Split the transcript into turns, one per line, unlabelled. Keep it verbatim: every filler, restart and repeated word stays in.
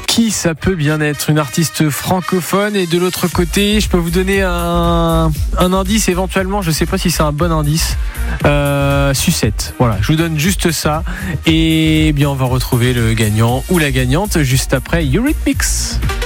Qui ça peut bien être? Une artiste francophone. Et de l'autre côté, je peux vous donner un, un indice éventuellement. Je ne sais pas si c'est un bon indice. Euh, Sucette. Voilà, je vous donne juste ça. Et bien, on va retrouver le gagnant ou la gagnante juste après Eurythmics.